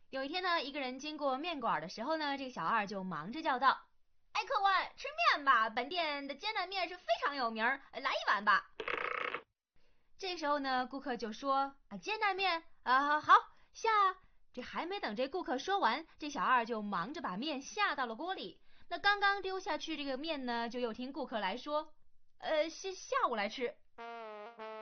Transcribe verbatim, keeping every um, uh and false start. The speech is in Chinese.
有一天呢，一个人经过面馆的时候呢，这个小二就忙着叫道：“哎，客官，吃面吧，本店的煎蛋面是非常有名，来一碗吧。”这时候呢，顾客就说：“啊，煎蛋面啊，好下。”这还没等这顾客说完，这小二就忙着把面下到了锅里。那刚刚丢下去这个面呢，就又听顾客来说：“呃，下下午来吃。”